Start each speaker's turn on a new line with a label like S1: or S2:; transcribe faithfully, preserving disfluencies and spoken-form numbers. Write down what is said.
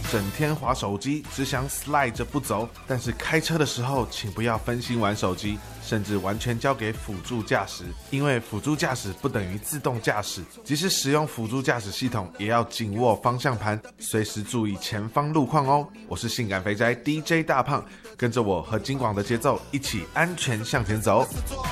S1: 整天滑手机，只想 slide 着不走。但是开车的时候，请不要分心玩手机，甚至完全交给辅助驾驶，因为辅助驾驶不等于自动驾驶。即使使用辅助驾驶系统，也要紧握方向盘，随时注意前方路况哦。我是性感肥宅 D J 大胖，跟着我和金广的节奏，一起安全向前走。